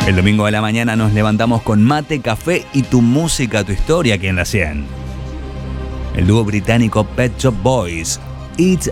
El domingo de la mañana nos levantamos con mate, café y tu música, tu historia aquí en la 100. El dúo británico Pet Shop Boys, It's